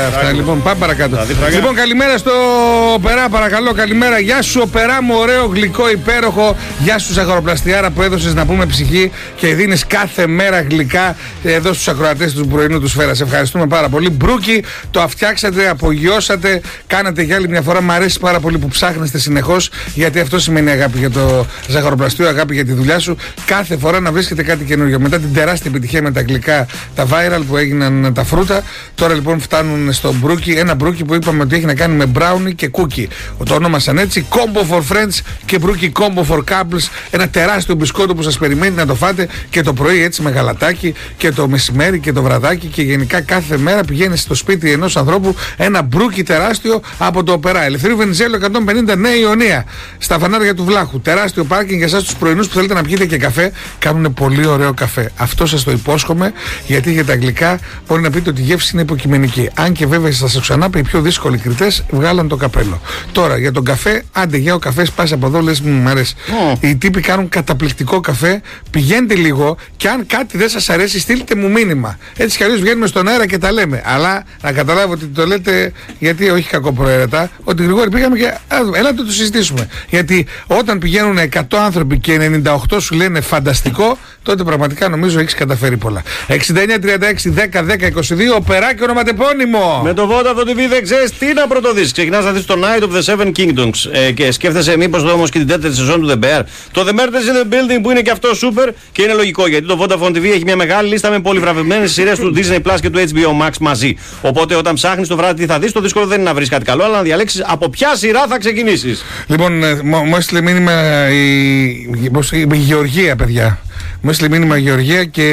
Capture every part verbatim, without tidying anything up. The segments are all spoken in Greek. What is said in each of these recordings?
αυτά. Λοιπόν, πάμε παρακάτω. Λοιπόν, καλημέρα στο Περά, παρακαλώ. Καλημέρα. Γεια σου, ο Περά μου, ωραίο, γλυκό, υπέροχο. Γεια σου, ζαχαροπλαστιάρα που έδωσες να πούμε ψυχή και δίνεις κάθε μέρα γλυκά εδώ στους ακροατές του πρωινού του Σφαίρα. Σε ευχαριστούμε πάρα πολύ. Μπρούκι, το φτιάξατε, απογειώσατε, κάνατε για άλλη μια φορά. Μ' αρέσει πάρα πολύ που ψάχνεστε συνεχώς, γιατί αυτό σημαίνει αγάπη για το ζαχαροπλαστείο, αγάπη για τη δουλειά σου. Κάθε φορά να βρίσκετε κάτι καινούργιο. Μετά την τεράστια επιτυχία με τα γλυκά, τα viral που έγιναν τα φρούτα, τώρα λοιπόν φτάνουν στο μπρούκι. Ένα μπρούκι που είπαμε ότι έχει να κάνει με brownie και cookie. Το ονόμασαν έτσι. Combo for friends και μπρούκι combo for couples. Ένα τεράστιο μπισκότο που σας περιμένει να το φάτε και το πρωί έτσι με γαλατάκι και το μεσημέρι και το βραδάκι και γενικά κάθε μέρα πηγαίνει στο σπίτι ενός ανθρώπου ένα μπρούκι τεράστιο από το Περά. Ελευθερίου Βενιζέλου εκατόν πενήντα Νέα Ιωνία. Στα φανάρια του Βλάχου. Τεράστιο πάρκινγκ για εσάς τους πρωινούς που θέλετε να πιείτε και καφέ. Κάνουν πολύ ωραίο καφέ. Αυτό σας το υπόσχομαι, γιατί για τα αγγλικά μπορεί να πείτε ότι η γεύση είναι υποκειμενική. Αν και βέβαια θα σας ξανά πει οι πιο δύσκολοι κριτές βγάλαν το καπέλο. Τώρα για τον καφέ, άντε για ο καφές, πας από εδώ, λες μου αρέσει. Oh. Οι τύποι κάνουν καταπληκτικό καφέ. Πηγαίνετε λίγο και αν κάτι δεν σας αρέσει, στείλτε μου μήνυμα. Έτσι κι αλλιώς βγαίνουμε στον αέρα και τα λέμε. Αλλά να καταλάβω ότι το λέτε γιατί όχι κακοπροαίρετα, ότι γρήγορα πήγαμε και έλατε το συζητήσουμε. Γιατί όταν πηγαίνουν εκατό άνθρωποι και ενενήντα οκτώ σου λένε φανταστικό, τότε πραγματικά νομίζω έχεις καταφέρει πολλά. εξήντα εννιά τριάντα έξι δέκα δέκα είκοσι δύο, Περάκι ονοματεπώνυμο. Με το Vodafone τι βι δεν ξέρεις τι να πρωτοδείς. Ξεκινάς να δεις το Night of the Seven Kingdoms ε, και σκέφτεσαι μήπως δω όμως και την τέταρτη σεζόν του The Bear. Το The Murders in the Building που είναι και αυτό super και είναι λογικό, γιατί το Vodafone τι βι έχει μια μεγάλη λίστα με πολυβραβευμένες σειρές του Disney Plus και του έιτς μπι ο Max μαζί. Οπότε όταν ψάχνεις το βράδυ τι θα δεις, το δύσκολο δεν είναι να βρεις κάτι καλό, αλλά να διαλέξεις από ποια σειρά θα ξεκινήσεις. Λοιπόν, μου έστειλε μήνυμα η, η, η Γεωργία, παιδιά. Μου έστειλε μήνυμα η Γεωργία και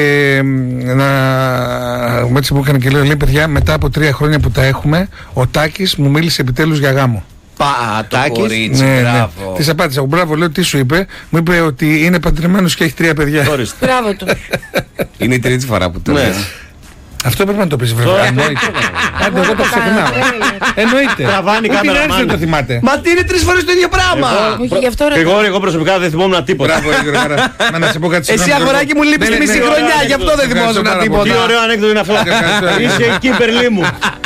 να, έτσι μου έκανε και λέω, λέει παιδιά, μετά από τρία χρόνια που τα έχουμε, ο Τάκης μου μίλησε επιτέλους για γάμο. Πα, το κορίτσι, ναι, μπράβο. Ναι. Της απάντησα, μπράβο, λέω, τι σου είπε. Μου είπε ότι είναι παντρεμένος και έχει τρία παιδιά. Μπράβο του. Είναι η τρίτη φορά που το λέει. Αυτό πρέπει να το πεις βέβαια. Εννοείται. Άντε, εγώ το ξεχνάω. Εννοείται. Τραβάνει κάμερα μάνα. Το θυμάται. Μα τι είναι τρεις φορές το ίδιο πράγμα. Εγώ, εγώ προσωπικά δεν θυμόμουν τίποτα. Μπράβο, να σε πω κάτι. Εσύ αγοράκι μου λείπεις τη μισή χρονιά, γι' αυτό δεν θυμόσουν τίποτα. Τι ωραίο ανέκδοτο είναι αυτό. Είσαι εκεί, Περλή μου.